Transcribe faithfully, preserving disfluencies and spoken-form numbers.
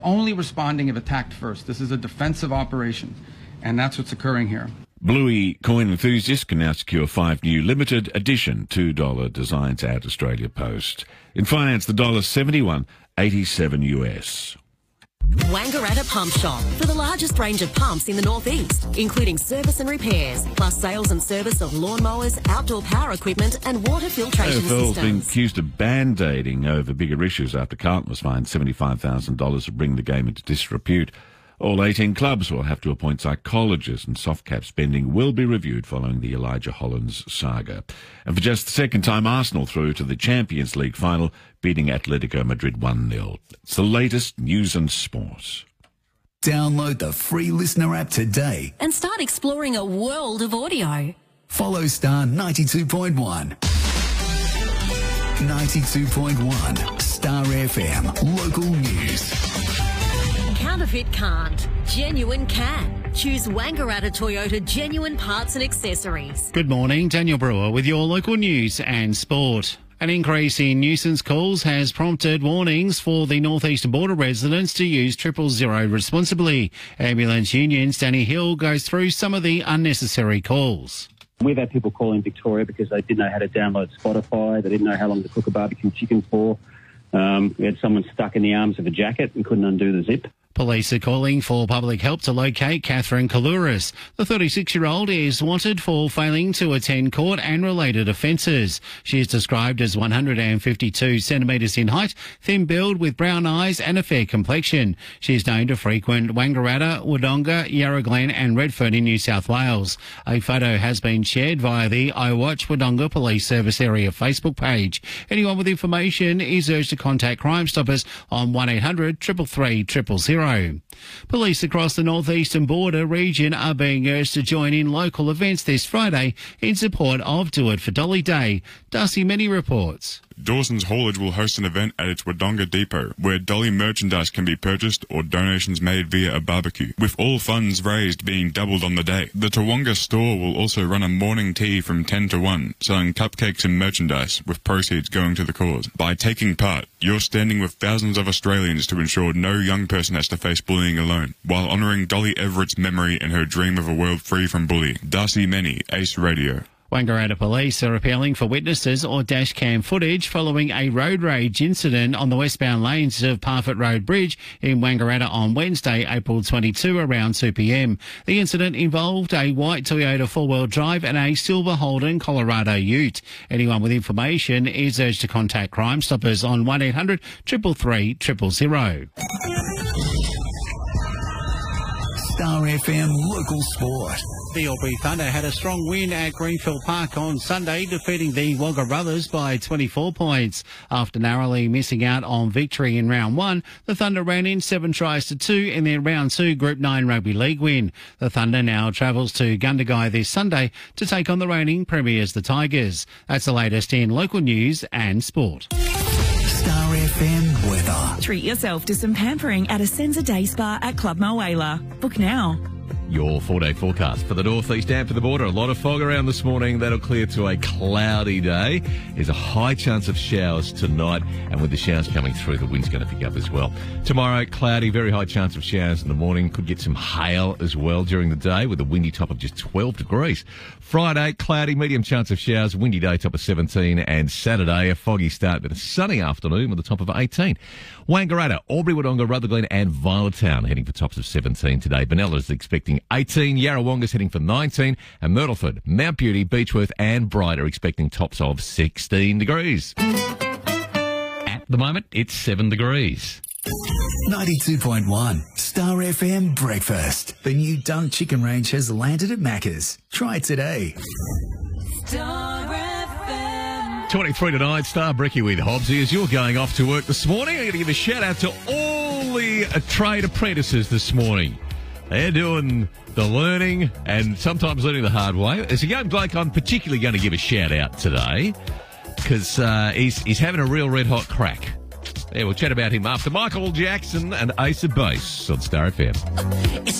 Only responding if attacked first. This is a defensive operation, and that's what's occurring here. Bluey coin enthusiasts can now secure five new limited edition two dollar designs at Australia Post. In finance, the dollar seventy-one eighty-seven U S. Wangaratta Pump Shop for the largest range of pumps in the northeast, including service and repairs, plus sales and service of lawnmowers, outdoor power equipment and water filtration A F L has been systems. accused of band-aiding over bigger issues after Carlton was fined seventy-five thousand dollars for bringing the game into disrepute. All eighteen clubs will have to appoint psychologists, and soft cap spending will be reviewed following the Elijah Hollands saga. And for just the second time, Arsenal through to the Champions League final, beating Atletico Madrid one nil. It's the latest news and sport. Download the free Listener app today And start exploring a world of audio. Follow Star ninety-two point one. ninety-two point one Star F M, local news. Counterfeit can't. Genuine can. Choose Wangaratta Toyota Genuine Parts and Accessories. Good morning, Daniel Brewer with your local news and sport. An increase in nuisance calls has prompted warnings for the northeastern border residents to use triple zero responsibly. Ambulance Union's Danny Hill goes through some of the unnecessary calls. We've had people call in Victoria because they didn't know how to download Spotify. They didn't know how long to cook a barbecue chicken for. Um, we had someone stuck in the arms of a jacket and couldn't undo the zip. Police are calling for public help to locate Catherine Kalouris. The thirty-six-year-old is wanted for failing to attend court and related offences. She is described as one hundred fifty-two centimetres in height, thin build with brown eyes and a fair complexion. She is known to frequent Wangaratta, Wodonga, Yarra Glen and Redfern in New South Wales. A photo has been shared via the I Watch Wodonga Police Service Area Facebook page. Anyone with information is urged to contact Crime Stoppers on one eight hundred three three three zero zero. Police across the northeastern border region are being urged to join in local events this Friday in support of Do It for Dolly Day. Darcy Many reports. Dawson's Haulage will host an event at its Wodonga depot where Dolly merchandise can be purchased or donations made via a barbecue, with all funds raised being doubled on the day. The Tawonga store will also run a morning tea from ten to one, selling cupcakes and merchandise, with proceeds going to the cause. By taking part, you're standing with thousands of Australians to ensure no young person has to face bullying alone, while honouring Dolly Everett's memory and her dream of a world free from bullying. Darcy Many, Ace Radio. Wangaratta Police are appealing for witnesses or dash cam footage following a road rage incident on the westbound lanes of Parfitt Road Bridge in Wangaratta on Wednesday, April twenty-second, around two p m. The incident involved a white Toyota four-wheel drive and a silver Holden Colorado Ute. Anyone with information is urged to contact Crime Stoppers on one eight hundred three three three zero zero. Star F M local sport. The Albury Thunder had a strong win at Greenfield Park on Sunday, defeating the Wagga Brothers by twenty-four points. After narrowly missing out on victory in round one, the Thunder ran in seven tries to two in their round two Group nine Rugby League win. The Thunder now travels to Gundagai this Sunday to take on the reigning premiers, the Tigers. That's the latest in local news and sport. Star F M weather. Treat yourself to some pampering at Ascenza Day Spa at Club Mulwala. Book now. Your four-day forecast for the northeast and for the border. A lot of fog around this morning. That'll clear to a cloudy day. There's a high chance of showers tonight, and with the showers coming through, the wind's going to pick up as well. Tomorrow, cloudy, very high chance of showers in the morning. Could get some hail as well during the day with a windy top of just twelve degrees. Friday, cloudy, medium chance of showers, windy day, top of seventeen. And Saturday, a foggy start, but a sunny afternoon with a top of eighteen. Wangaratta, Albury, Wodonga, Rutherglen and Violetown heading for tops of seventeen today. Benella's expecting eighteen, Yarrawonga's heading for nineteen, and Myrtleford, Mount Beauty, Beechworth and Bright are expecting tops of sixteen degrees. At the moment, it's seven degrees. ninety-two point one Star F M Breakfast. The new Dun Chicken Range has landed at Macca's. Try it today. Star F M. twenty-three to nine, Star Bricky with Hobbsy. As you're going off to work this morning, I'm going to give a shout out to all the uh, trade apprentices this morning. They're doing the learning and sometimes learning the hard way. There's a young bloke I'm particularly going to give a shout out today because uh, he's, he's having a real red hot crack. Yeah, we'll chat about him after Michael Jackson and Ace of Base on Star F M. It's